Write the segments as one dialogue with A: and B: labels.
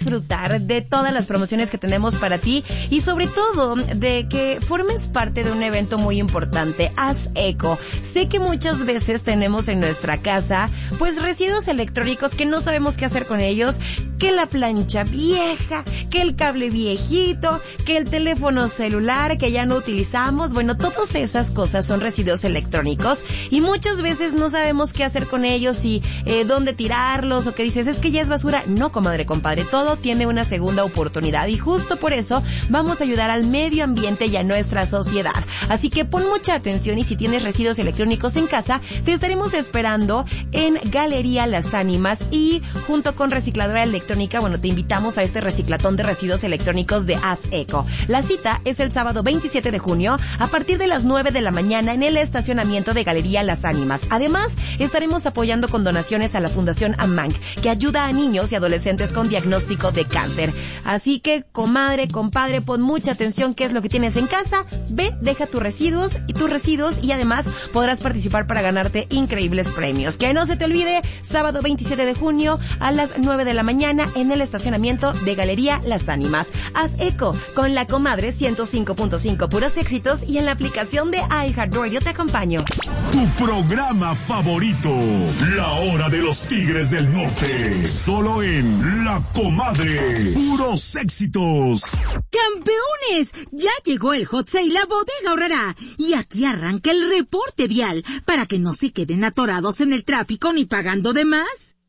A: disfrutar de todas las promociones que tenemos para ti y sobre todo de que formes parte de un evento muy importante. Haz eco. Sé que muchas veces tenemos en nuestra casa pues residuos electrónicos que no sabemos qué hacer con ellos, que la plancha vieja, que el cable viejito, que el teléfono celular que ya no utilizamos. Bueno, todas esas cosas son residuos electrónicos y muchas veces no sabemos qué hacer con ellos y dónde tirarlos, o que dices, es que ya es basura. No, comadre, compadre, todo tiene una segunda oportunidad y justo por eso vamos a ayudar al medio ambiente y a nuestra sociedad. Así que pon mucha atención y si tienes residuos electrónicos en casa, te estaremos esperando en Galería Las Ánimas y junto con Recicladora Electrónica, bueno, te invitamos a este reciclatón de residuos electrónicos de Haz Eco. La cita es el sábado 27 de junio a partir de las 9 de la mañana en el estacionamiento de Galería Las Ánimas. Además, estaremos apoyando con donaciones a la Fundación AMANC, que ayuda a niños y adolescentes con diagnóstico de cáncer. Así que, comadre, compadre, pon mucha atención qué es lo que tienes en casa. Ve, deja tus residuos y además podrás participar para ganarte increíbles premios. Que no se te olvide, sábado 27 de junio a las 9 de la mañana en el estacionamiento de Galería Las Ánimas. Haz eco con la comadre 105.5 puros éxitos y en la aplicación de iHeartRadio te acompaño.
B: Tu programa favorito, La Hora de los Tigres del Norte, solo en La Comadre, puros éxitos.
C: ¡Campeones! Ya llegó el Hot Sale a Bodega Aurrerá y aquí arranca el reporte vial para que no se queden atorados en el tráfico ni pagando de más.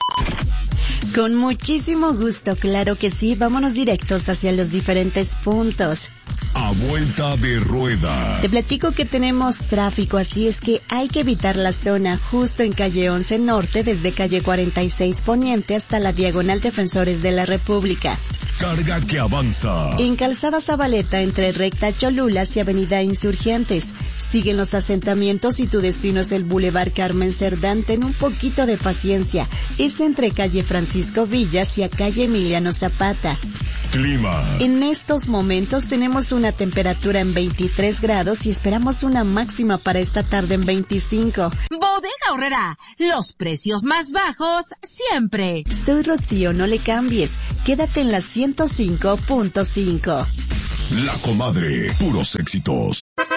D: Con muchísimo gusto, claro que sí. Vámonos directos hacia los diferentes puntos.
B: A vuelta de rueda.
D: Te platico que tenemos tráfico, así es que hay que evitar la zona justo en calle 11 Norte, desde calle 46 Poniente hasta la diagonal Defensores de la República.
B: Carga que avanza.
D: En Calzada Zabaleta, entre Recta Cholulas y Avenida Insurgentes. Siguen los asentamientos y tu destino es el Boulevard Carmen Cerdán. Ten un poquito de paciencia. Es entre calle Francisco Villas y a calle Emiliano Zapata.
B: Clima.
D: En estos momentos tenemos una temperatura en 23 grados y esperamos una máxima para esta tarde en 25.
C: Bodega Aurrerá, los precios más bajos siempre.
D: Soy Rocío, no le cambies. Quédate en la 105.5.
B: La Comadre, puros éxitos.